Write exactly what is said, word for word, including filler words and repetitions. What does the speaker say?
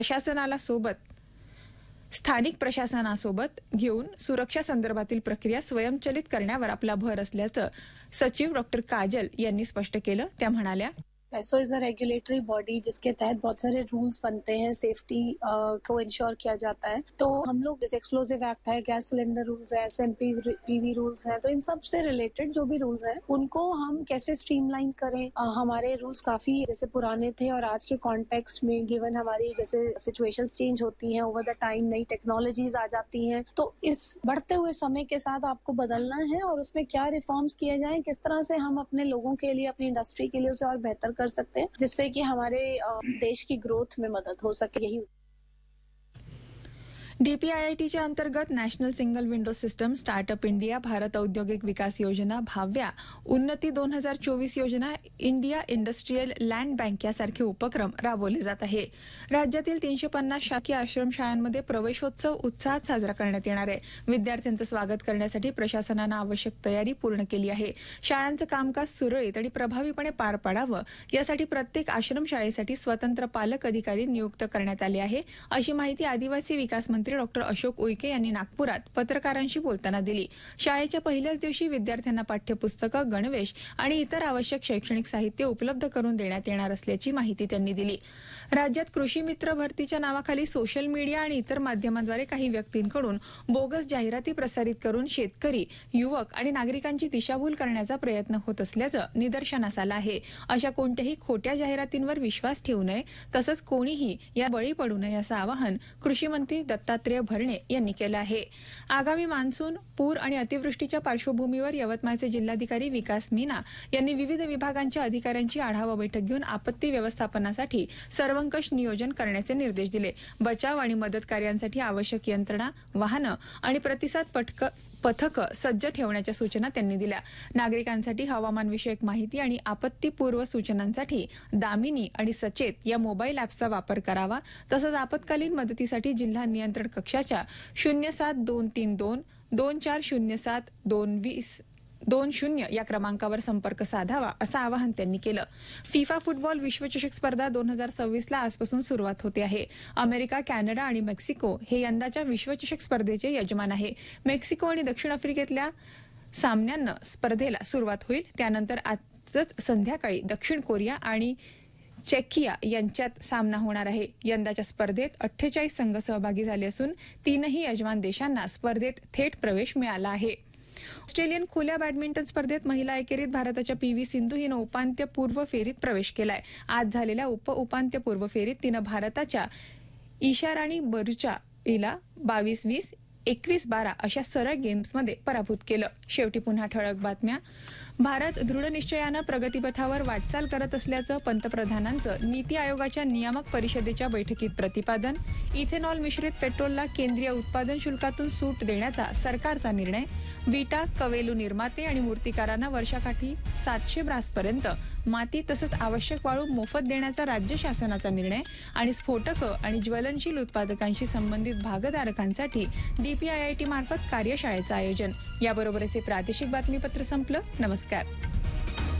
प्रशासनाला सोबत स्थानिक प्रशासनासोबत घेऊन सुरक्षा संदर्भातील प्रक्रिया स्वयंचलित करण्यावर आपला भर असल्याचं सचिव डॉक्टर काजल यांनी स्पष्ट केलं. त्या म्हणाल्या, पैसो इज अ रेगुलेटरी बॉडी जिसके तहत बहुत सारे रूल्स बनते हैं, सेफ्टी को इंश्योर किया जाता है. तो हम लोग जैसे एक्सप्लोजिव एक्ट है, गैस सिलेंडर रूल्स है, एसएमपी पीवी रूल्स हैं, तो इन सब से रिलेटेड जो भी रूल्स हैं उनको हम कैसे स्ट्रीमलाइन करें. आ, हमारे रूल्स काफी जैसे पुराने थे और आज के कॉन्टेक्स्ट में गिवन हमारी जैसे सिचुएशंस चेंज होती हैं ओवर द टाइम, नई टेक्नोलॉजीज आ जाती हैं, तो इस बढ़ते हुए समय के साथ आपको बदलना है और उसमें क्या रिफॉर्म्स किए जाएं, किस तरह से हम अपने लोगों के लिए, अपनी इंडस्ट्री के लिए उसे और बेहतर कर सकते हैं जिससे कि हमारे देश की ग्रोथ में मदद हो सके. यही डीपीआयआयटीच्या अंतर्गत national single window system, startup India, Bharat औद्योगिक विकास योजना, भाव्या, उन्नती दोन हजार चोवीस योजना, इंडिया इंडस्ट्रियल लँड बँक यासारखे उपक्रम राबवले जात आहे. राज्यातील तीनशे पन्नास शासकीय आश्रमशाळांमध्ये प्रवेशोत्सव उत्साहात साजरा करण्यात येणार आहे. विद्यार्थ्यांचं स्वागत करण्यासाठी प्रशासनानं आवश्यक तयारी पूर्ण केली आहे. शाळांचं कामकाज सुरळीत आणि प्रभावीपणे पार पाडावं यासाठी प्रत्येक आश्रमशाळेसाठी स्वतंत्र पालक अधिकारी नियुक्त करण्यात आले आहे, अशी माहिती आदिवासी विकास मंत्री डॉक्टर अशोक उईके यांनी नागपुरात पत्रकारांशी बोलताना दिली. शाळेच्या पहिल्याच दिवशी विद्यार्थ्यांना पाठ्यपुस्तकं, गणवेश आणि इतर आवश्यक शैक्षणिक साहित्य उपलब्ध करून देण्यात येणार असल्याची माहिती त्यांनी दिली. राज्यात कृषी मित्र भरतीच्या नावाखाली सोशल मीडिया आणि इतर माध्यमांद्वारे काही व्यक्तींकडून बोगस जाहिराती प्रसारित करून शेतकरी, युवक आणि नागरिकांची दिशाभूल करण्याचा प्रयत्न होत असल्याचं निदर्शनास आलं आहे. अशा कोणत्याही खोट्या जाहिरातींवर विश्वास ठेवू नये, तसंच कोणीही या बळी पडू नये असं आवाहन कृषी मंत्री दत्तात्रय भरणे यांनी केलं आहे. आगामी मान्सून, पूर आणि अतिवृष्टीच्या पार्श्वभूमीवर यवतमाळचे जिल्हाधिकारी विकास मीना यांनी विविध विभागांच्या अधिकाऱ्यांची आढावा बैठक घेऊन आपत्ती व्यवस्थापनासाठी सर्वंकष नियोजन करण्याचे निर्देश दिले. बचाव आणि मदत कार्यांसाठी आवश्यक यंत्रणा, वाहनं आणि प्रतिसाद पथक पथकं सज्ज ठेवण्याच्या सूचना त्यांनी दिल्या. नागरिकांसाठी हवामानविषयक माहिती आणि आपत्तीपूर्व सूचनांसाठी दामिनी आणि सचेत या मोबाईल ॲप्सचा वापर करावा. तसंच आपत्कालीन मदतीसाठी जिल्हा नियंत्रण कक्षाच्या शून्य सात दोन तीन दोन दोन चार शून्य सात दोन वीस दोन शून्य या क्रमांकावर संपर्क साधावा असं आवाहन त्यांनी केलं. फिफा फुटबॉल विश्वचषक स्पर्धा दोन हजार सव्वीसला आजपासून सुरुवात होते आहे. अमेरिका, कॅनडा आणि मेक्सिको हे यंदाच्या विश्वचषक स्पर्धेचे यजमान आहे. मेक्सिको आणि दक्षिण आफ्रिकेतल्या सामन्यांना स्पर्धेला सुरुवात होईल. त्यानंतर आजच संध्याकाळी दक्षिण कोरिया आणि चेकिया यांच्यात सामना होणार आहे. यंदाच्या स्पर्धेत अठ्ठेचाळीस संघ सहभागी झाले असून तीनही यजमान देशांना स्पर्धेत थेट प्रवेश मिळाला आहे. ऑस्ट्रेलियन खुल्या बॅडमिंटन स्पर्धेत महिला एकेरीत भारताच्या पी व्ही सिंधू हिनं उपांत्यपूर्व फेरीत प्रवेश केलाय. आज झालेल्या उप उपांत्यपूर्व फेरीत तिनं भारताच्या ईशाराणी बरूचा हिला बावीस वीस, एकवीस बारा अशा सरळ गेम्समध्ये पराभूत केलं. शेवटी पुन्हा ठळक बातम्या. भारत दृढनिश्चयानं प्रगतीपथावर वाटचाल करत असल्याचं पंतप्रधानांचं नीती आयोगाच्या नियामक परिषदेच्या बैठकीत प्रतिपादन. इथेनॉल मिश्रित पेट्रोलला केंद्रीय उत्पादन शुल्कातून सूट देण्याचा सरकारचा निर्णय. विटा, कवेलू निर्माते आणि मूर्तिकारांना वर्षाकाठी सातशे ब्रासपर्यंत माती तसंच आवश्यक वाळू मोफत देण्याचा राज्य शासनाचा निर्णय. आणि स्फोटकं आणि ज्वलनशील उत्पादकांशी संबंधित भागधारकांसाठी डीपीआयआयटी मार्फत कार्यशाळेचं आयोजन. याबरोबरच हे प्रादेशिक बातमीपत्र संपलं. नमस्कार.